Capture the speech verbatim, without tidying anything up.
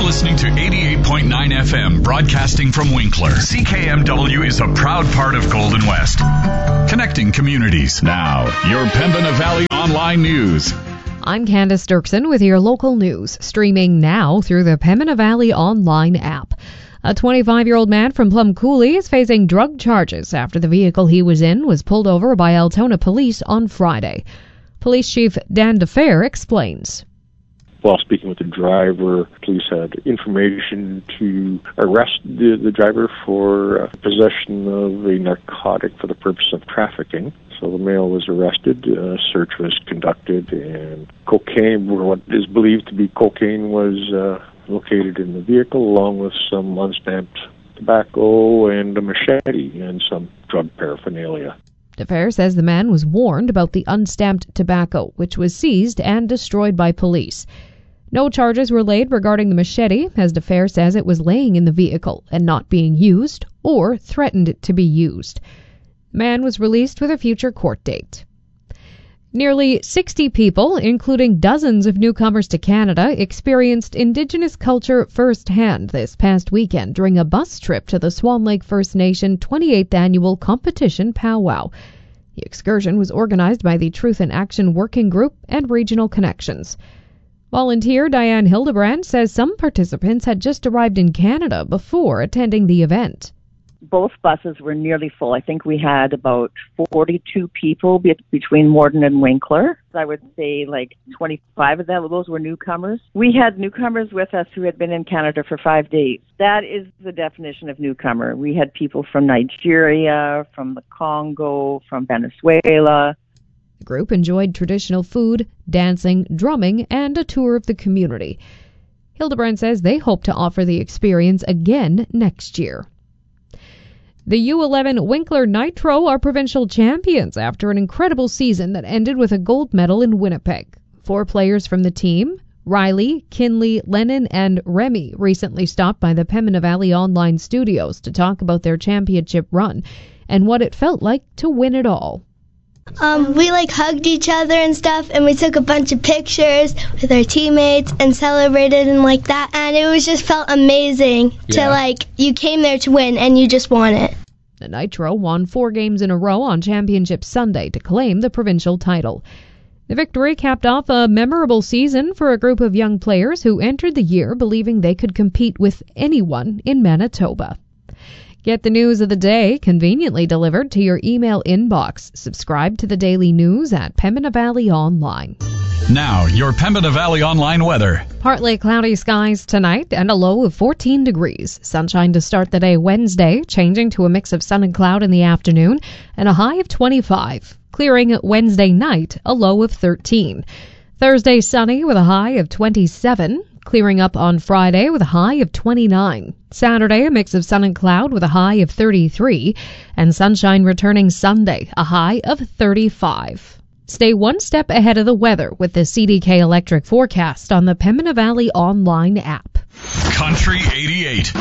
listening to eighty-eight point nine F M, broadcasting from Winkler. C K M W is a proud part of Golden West, connecting communities. Now, your Pembina Valley Online News. I'm Candace Dirksen with your local news, streaming now through the Pembina Valley Online app. A twenty-five-year-old man from Plum Coulee is facing drug charges after the vehicle he was in was pulled over by Altona police on Friday. Police Chief Dan DeFer explains. While speaking with the driver, police had information to arrest the, the driver for uh, possession of a narcotic for the purpose of trafficking. So the male was arrested, a search was conducted, and cocaine, or what is believed to be cocaine, was uh, located in the vehicle, along with some unstamped tobacco and a machete and some drug paraphernalia. DeFer says the man was warned about the unstamped tobacco, which was seized and destroyed by police. No charges were laid regarding the machete, as DeFer says it was laying in the vehicle and not being used or threatened to be used. The man was released with a future court date. Nearly sixty people, including dozens of newcomers to Canada, experienced Indigenous culture firsthand this past weekend during a bus trip to the Swan Lake First Nation twenty-eighth Annual Competition Powwow. The excursion was organized by the Truth in Action Working Group and Regional Connections. Volunteer Diane Hildebrand says some participants had just arrived in Canada before attending the event. Both buses were nearly full. I think we had about forty-two people be- between Morden and Winkler. I would say like twenty-five of them, those were newcomers. We had newcomers with us who had been in Canada for five days. That is the definition of newcomer. We had people from Nigeria, from the Congo, from Venezuela. The group enjoyed traditional food, dancing, drumming, and a tour of the community. Hildebrand says they hope to offer the experience again next year. The U eleven Winkler Nitro are provincial champions after an incredible season that ended with a gold medal in Winnipeg. Four players from the team, Riley, Kinley, Lennon, and Remy, recently stopped by the Pembina Valley Online studios to talk about their championship run and what it felt like to win it all. Um, we like hugged each other and stuff, and we took a bunch of pictures with our teammates and celebrated and like that, and it was just felt amazing yeah. to like, you came there to win and you just won it. The Nitro won four games in a row on Championship Sunday to claim the provincial title. The victory capped off a memorable season for a group of young players who entered the year believing they could compete with anyone in Manitoba. Get the news of the day conveniently delivered to your email inbox. Subscribe to the daily news at Pembina Valley Online. Now, your Pembina Valley Online weather. Partly cloudy skies tonight and a low of fourteen degrees. Sunshine to start the day Wednesday, changing to a mix of sun and cloud in the afternoon, and a high of twenty-five. Clearing Wednesday night, a low of thirteen. Thursday sunny with a high of twenty-seven. Clearing up on Friday with a high of twenty-nine. Saturday, a mix of sun and cloud with a high of thirty-three. And sunshine returning Sunday, a high of thirty-five. Stay one step ahead of the weather with the C D K Electric forecast on the Pembina Valley Online app. Country eighty-eight.